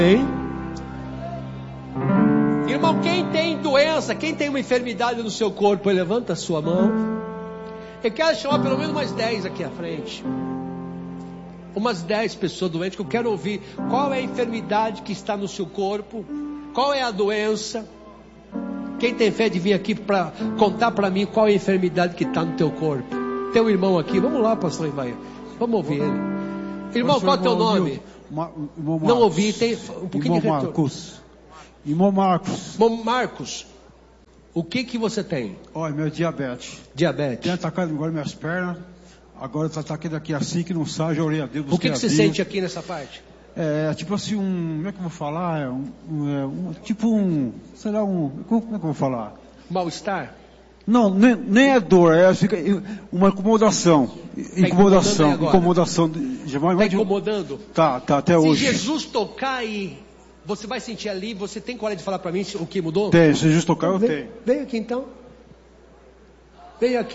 Irmão, quem tem doença, quem tem uma enfermidade no seu corpo, levanta a sua mão. Eu quero chamar pelo menos umas 10 aqui à frente. Umas 10 pessoas doentes que eu quero ouvir. Qual é a enfermidade que está no seu corpo? Qual é a doença? Quem tem fé de vir aqui para contar para mim qual é a enfermidade que está no teu corpo? Tem um irmão aqui, vamos lá, pastor Ivair. Vamos ouvir ele. Irmão, qual é o teu nome? Não ouvi, tem um pouquinho de retorno. Irmão Marcos. Irmão Marcos, o que você tem? Olha, meu diabetes. Diabetes. Tem atacado agora minhas pernas. Agora está atacando aqui assim que não sai, já orei a Deus. O que você sente aqui nessa parte? É tipo assim, como é que eu vou falar? Sei lá, como é que eu vou falar? Mal-estar? Não, nem é dor, fica uma incomodação. Incomodação. Está incomodando? Tá, até hoje. Se Jesus tocar aí, você vai sentir ali, você tem coragem de falar para mim o que mudou? Tem, se Jesus tocar eu tenho. Vem aqui então. Vem aqui.